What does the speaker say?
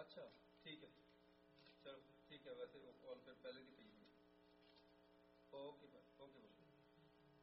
अच्छा, ठीक है। चलो ठीक है, वैसे वो कॉल पे